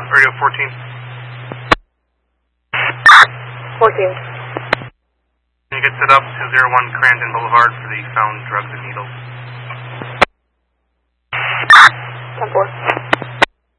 Radio 14. 14. Can you get set up to 01 Crandon Boulevard for the found drugs and needles?